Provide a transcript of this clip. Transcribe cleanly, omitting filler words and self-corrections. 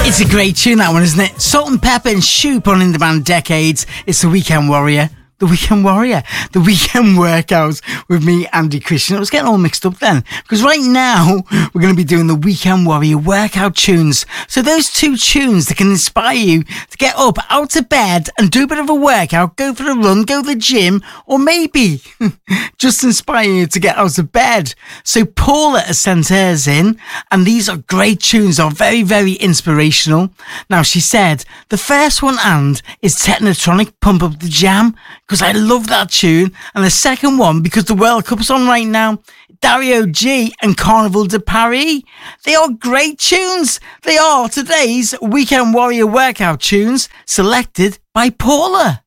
It's a great tune, that one, isn't it? Salt and Pepper and Shoop on In The Band Decades. It's the Weekend Warrior. The Weekend Warrior. The Weekend Workout with me, Andy Christian. I was getting all mixed up then, because right now we're going to be doing the Weekend Warrior workout tunes. So those two tunes that can inspire you to get up out of bed and do a bit of a workout, go for a run, go to the gym, or maybe just inspire you to get out of bed. So Paula has sent hers in, and these are great tunes. Are very, very inspirational. Now, she said the first one is Technotronic, Pump Up the Jam, because I love that tune. And the second one, because the World Cup's on right now, Dario G and Carnival de Paris. They are great tunes. They are today's Weekend Warrior workout tunes, selected by Paula.